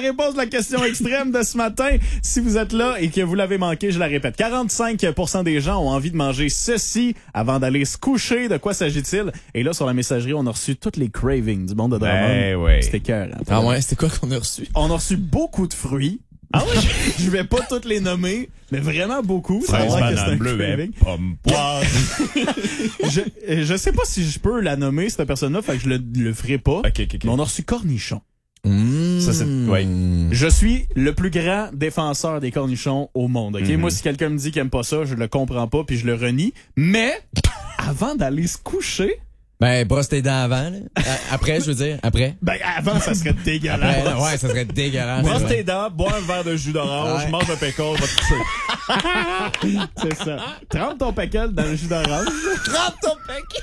réponse de la question extrême de ce matin. Si vous êtes là et que vous l'avez manqué, je la répète. 45% des gens ont envie de manger ceci avant d'aller se coucher. De quoi s'agit-il? Et là, sur la messagerie, on a reçu toutes les cravings du monde de Drummond. Ouais. C'était cœur. Ah ouais, c'était quoi qu'on a reçu? On a reçu beaucoup de fruits. Ah oui? Je vais pas toutes les nommer, mais vraiment beaucoup. Fraise, Ça a l'air que c'est banane un bleue, craving. pomme, poire. Je sais pas si je peux la nommer, cette personne-là, fait que je le ferai pas. OK. Mais on a reçu cornichon. Ça, c'est... Ouais. Je suis le plus grand défenseur des cornichons au monde. Ok, Moi, si quelqu'un me dit qu'il aime pas ça, je le comprends pas puis je le renie. Mais avant d'aller se coucher, Ben, brosse tes dents avant, là. Après, je veux dire, après. ben avant, ça serait dégueulasse. Après, ouais, ça serait dégueulasse. Brosse ouais. tes dents, bois un verre de jus d'orange, Ouais. mange un pécan, va te coucher. C'est ça. Trempe ton pickle dans le jus d'orange. Trempe ton pec!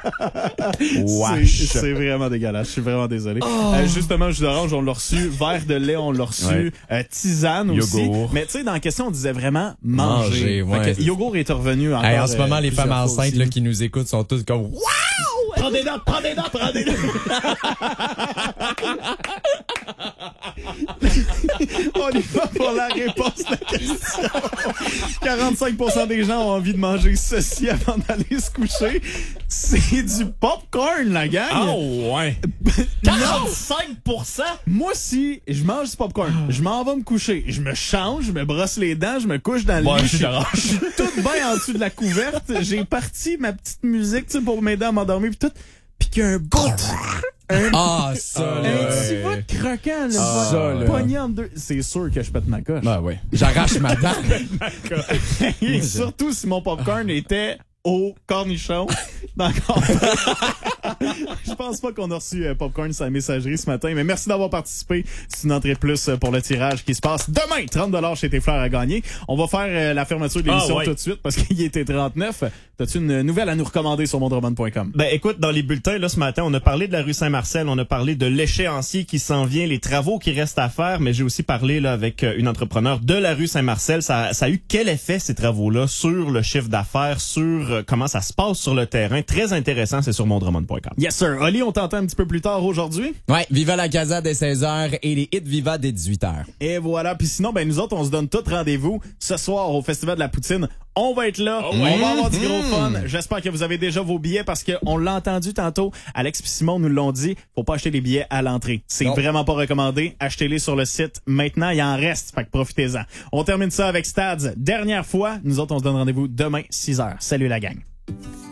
C'est vraiment dégueulasse. Je suis vraiment désolé. Justement, jus d'orange, on l'a reçu. Verre de lait, on l'a reçu. Tisane aussi. Yogourt. Mais tu sais, dans la question, on disait vraiment manger. Manger, ouais. Fait que yogourt est revenu encore. Hey, en ce moment, les femmes plusieurs fois enceintes aussi. là, qui nous écoutent sont toutes comme Wow! Prends des notes. On y va pour la réponse de la question. 45% des gens ont envie de manger ceci avant d'aller se coucher. C'est du popcorn, la gang. Oh, ouais. 45%? Moi, si je mange du popcorn, je m'en vais me coucher, je me change, je me brosse les dents, je me couche dans le Bon, lit. je suis d'accord. Je suis toute bien en dessous de la couverte. J'ai parti ma petite musique, tu sais, pour m'aider à m'endormir pis tout. Pis qu'il y a un bout. Ah, ça, là. Un petit bout croquant, le Ça, là. pogné en deux. C'est sûr que je pète ma coche. Ben, ouais. J'arrache ma dent. Et surtout si mon popcorn était au cornichon. D'accord. Je pense pas qu'on a reçu popcorn sur la messagerie ce matin, mais merci d'avoir participé. C'est une entrée plus pour le tirage qui se passe demain. 30$ chez tes fleurs à gagner. On va faire la fermeture de l'émission tout de suite parce qu'il était 39. T'as-tu une nouvelle à nous recommander sur mondroman.com? Ben écoute, dans les bulletins là ce matin, on a parlé de la rue Saint-Marcel, on a parlé de l'échéancier qui s'en vient, les travaux qui restent à faire, mais j'ai aussi parlé là avec une entrepreneur de la rue Saint-Marcel. Ça a eu quel effet ces travaux-là sur le chiffre d'affaires, sur comment ça se passe sur le terrain? Très intéressant, c'est sur mondroman.com. Yes sir. Oli, on t'entend un petit peu plus tard aujourd'hui. Ouais, Viva la Casa dès 16h et les hits Viva dès 18h. Et voilà. Puis sinon, ben nous autres, on se donne tout rendez-vous ce soir au Festival de la Poutine. On va être là. On va avoir du gros fun. J'espère que vous avez déjà vos billets parce que on l'a entendu tantôt. Alex et Simon nous l'ont dit. Faut pas acheter les billets à l'entrée. C'est vraiment pas recommandé. Achetez-les sur le site. Maintenant, il en reste. Fait que profitez-en. On termine ça avec Stads. Dernière fois. Nous autres, on se donne rendez-vous demain, 6h. Salut la gang.